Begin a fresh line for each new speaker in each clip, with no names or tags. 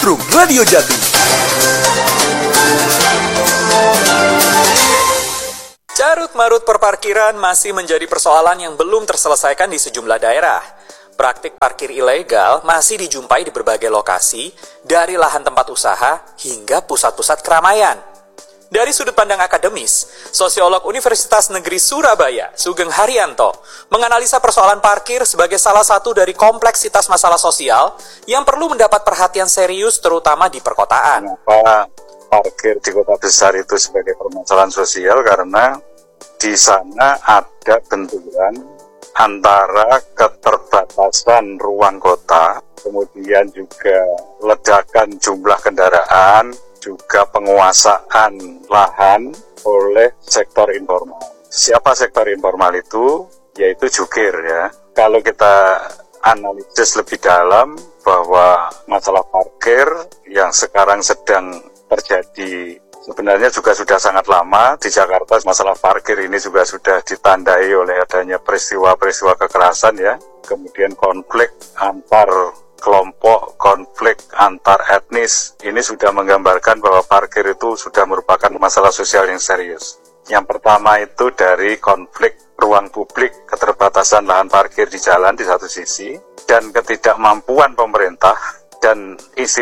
Setrum Radio Jatim.
Carut-marut perparkiran masih menjadi persoalan yang belum terselesaikan di sejumlah daerah. Praktik parkir ilegal masih dijumpai di berbagai lokasi, dari lahan tempat usaha hingga pusat-pusat keramaian. Dari sudut pandang akademis, sosiolog Universitas Negeri Surabaya, Sugeng Haryanto, menganalisa persoalan parkir sebagai salah satu dari kompleksitas masalah sosial yang perlu mendapat perhatian serius terutama di perkotaan.
Kenapa parkir di kota besar itu sebagai permasalahan sosial? Karena di sana ada benturan antara keterbatasan ruang kota, kemudian juga ledakan jumlah kendaraan, juga penguasaan lahan oleh sektor informal. Siapa sektor informal itu? Yaitu jukir ya. Kalau kita analisis lebih dalam bahwa masalah parkir yang sekarang sedang terjadi sebenarnya juga sudah sangat lama di Jakarta. Masalah parkir ini juga sudah ditandai oleh adanya peristiwa-peristiwa kekerasan ya, kemudian konflik antar kelompok, konflik antar etnis. Ini sudah menggambarkan bahwa parkir itu sudah merupakan masalah sosial yang serius. Yang pertama itu dari konflik ruang publik, keterbatasan lahan parkir di jalan di satu sisi, dan ketidakmampuan pemerintah dan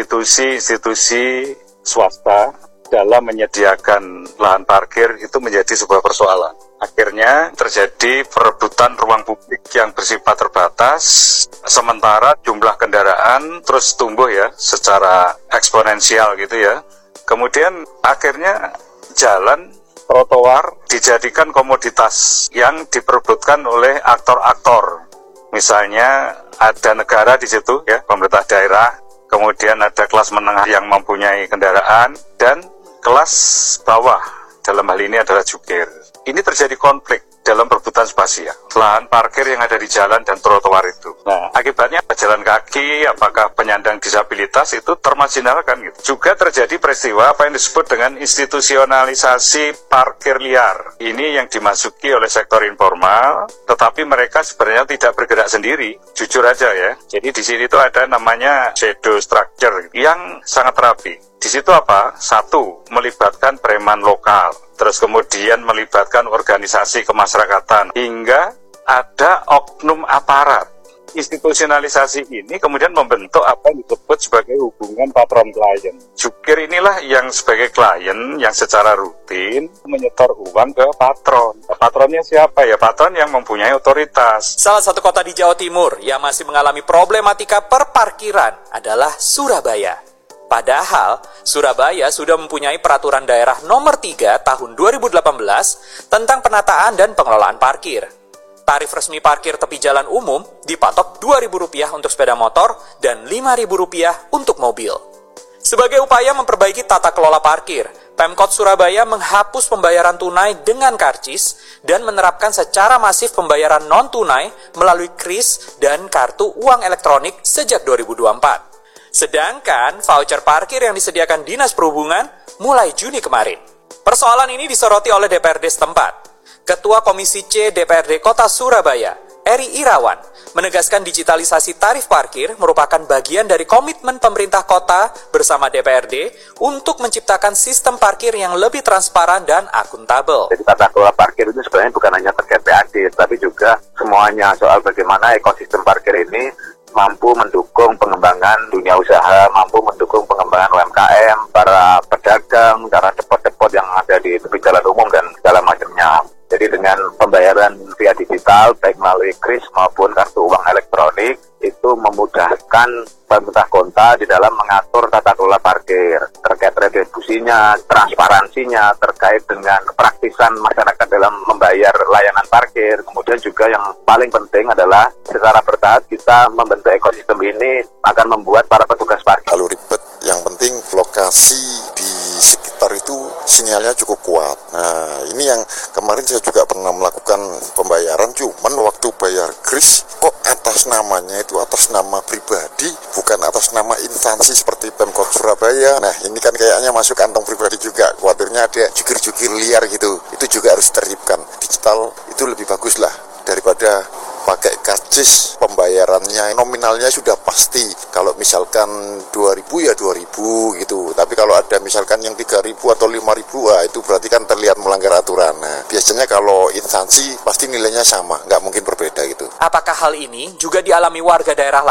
institusi-institusi swasta dalam menyediakan lahan parkir itu menjadi sebuah persoalan. Akhirnya terjadi perebutan ruang publik yang bersifat terbatas, sementara jumlah kendaraan terus tumbuh ya secara eksponensial gitu ya. Kemudian akhirnya jalan, trotoar dijadikan komoditas yang diperebutkan oleh aktor-aktor. Misalnya ada negara di situ ya, pemerintah daerah, kemudian ada kelas menengah yang mempunyai kendaraan, dan kelas bawah, dalam hal ini adalah jukir. Ini terjadi konflik dalam perebutan spasial lahan parkir yang ada di jalan dan trotoar itu. Nah, akibatnya pejalan kaki, apakah penyandang disabilitas itu termarginalkan gitu. Juga terjadi peristiwa apa yang disebut dengan institusionalisasi parkir liar. Ini yang dimasuki oleh sektor informal, tetapi mereka sebenarnya tidak bergerak sendiri. Jujur aja ya. Jadi di sini tuh ada namanya shadow structure yang sangat rapi. Di situ apa? Satu, melibatkan preman lokal. Terus kemudian melibatkan organisasi kemasyarakatan. Hingga ada oknum aparat. Institusionalisasi ini kemudian membentuk apa yang disebut sebagai hubungan patron-klien. Jukir inilah yang sebagai klien yang secara rutin menyetor uang ke patron. Patronnya siapa ya? Patron yang mempunyai otoritas.
Salah satu kota di Jawa Timur yang masih mengalami problematika perparkiran adalah Surabaya. Padahal, Surabaya sudah mempunyai peraturan daerah nomor 3 tahun 2018 tentang penataan dan pengelolaan parkir. Tarif resmi parkir tepi jalan umum dipatok Rp2.000 untuk sepeda motor dan Rp5.000 untuk mobil. Sebagai upaya memperbaiki tata kelola parkir, Pemkot Surabaya menghapus pembayaran tunai dengan karcis dan menerapkan secara masif pembayaran non-tunai melalui kris dan kartu uang elektronik sejak 2024. Sedangkan voucher parkir yang disediakan Dinas Perhubungan mulai Juni kemarin. Persoalan ini disoroti oleh DPRD setempat. Ketua Komisi C DPRD Kota Surabaya, Eri Irawan, menegaskan digitalisasi tarif parkir merupakan bagian dari komitmen pemerintah kota bersama DPRD untuk menciptakan sistem parkir yang lebih transparan dan akuntabel.
Jadi tata kelola parkir itu sebenarnya bukan hanya terkait PAD, tapi juga semuanya soal bagaimana ekosistem parkir ini mampu mendukung pengembangan dunia usaha, mampu mendukung pengembangan UMKM, para pedagang, para depot-depot yang ada di tepi jalan umum dan segala macamnya. Jadi dengan pembayaran via digital, baik melalui kris maupun kartu uang elektronik, itu memudahkan pemerintah kota di dalam mengatur tata kelola parkir, terkait retribusinya, transparansinya, terkait dengan praktisan masyarakat dalam membayar layanan parkir. Kemudian juga yang paling penting adalah secara bertahap kita membentuk ekosistem ini akan membuat para petugas parkir.
Kalau ribet, yang penting lokasi di sekitar itu sinyalnya cukup kuat. Nah, ini yang kemarin saya juga pernah melakukan pembayaran, cuman waktu bayar kris kok atas namanya itu atas nama pribadi, bukan atas nama instansi seperti Pemkot Surabaya. Nah, ini kan kayaknya masuk kantong pribadi juga. Khawatirnya ada jukir-jukir liar gitu. Itu juga harus ditertibkan. Digital itu lebih bagus lah daripada pakai karcis, pembayarannya nominalnya sudah pasti. Kalau misalkan 2.000 ya 2.000 gitu. Tapi kalau ada misalkan yang 3.000 atau 5.000, itu berarti kan terlihat melanggar aturan. Nah, biasanya kalau instansi pasti nilainya sama, nggak mungkin berbeda gitu.
Apakah hal ini juga dialami warga daerah